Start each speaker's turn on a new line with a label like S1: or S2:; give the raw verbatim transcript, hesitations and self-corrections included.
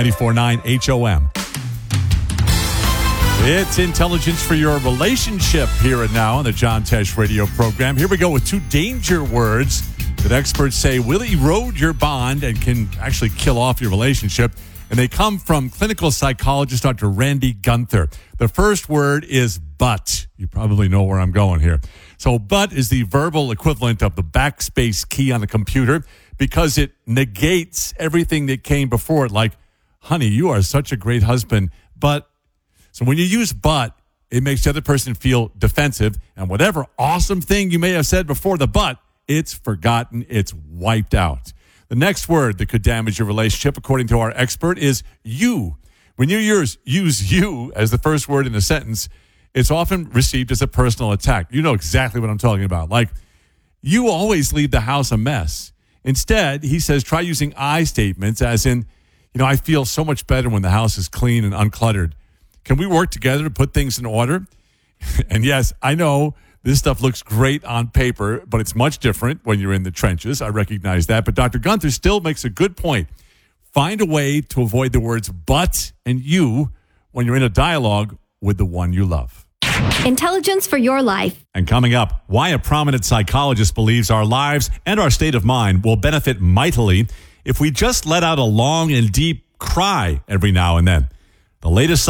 S1: ninety-four point nine H O M. It's intelligence for your relationship here and now on the John Tesh radio program. Here we go with two danger words that experts say will erode your bond and can actually kill off your relationship. And they come from clinical psychologist Doctor Randy Gunther. The first word is but. You probably know where I'm going here. So but is the verbal equivalent of the backspace key on a computer because it negates everything that came before it. Like, honey, you are such a great husband, but. So when you use but, it makes the other person feel defensive. And whatever awesome thing you may have said before the but, it's forgotten. It's wiped out. The next word that could damage your relationship, according to our expert, is you. When you use, use you as the first word in a sentence, it's often received as a personal attack. You know exactly what I'm talking about. Like, you always leave the house a mess. Instead, he says, try using I statements as in, you know, I feel so much better when the house is clean and uncluttered. Can we work together to put things in order? And yes, I know this stuff looks great on paper, but it's much different when you're in the trenches. I recognize that. But Doctor Gunther still makes a good point. Find a way to avoid the words but and you when you're in a dialogue with the one you love.
S2: Intelligence for your life.
S1: And coming up, why a prominent psychologist believes our lives and our state of mind will benefit mightily if we just let out a long and deep cry every now and then. The latest